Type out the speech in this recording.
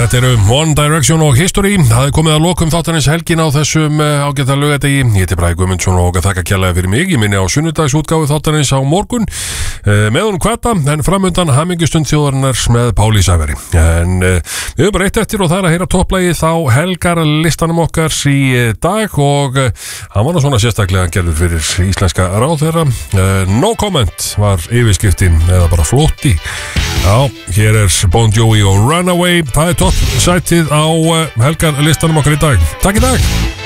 Þetta eru One Direction og History. Það er komið að lokum þáttarins helgin á þessum ágæta laugardegi. Ég heiti Bragi Guðmundsson og þakka kærlega fyrir mig. Ég minni á sunnudagsútgáfu þáttarins á morgun með hún hvata, en framundan hamingjustund þjóðarinnar með Páli Sævari. En við höfum bara eitt eftir og það er að heyra topplagið þá Helgar listanum okkar í dag og hann var nú svona sérstaklega gerður fyrir íslenska ráðherra. No comment var yfirskriftin eða bara flótti. Já, hér er Bon Jovi og Runaway. Það er topp sætið á Helgar listanum okkar í dag. Takk í dag.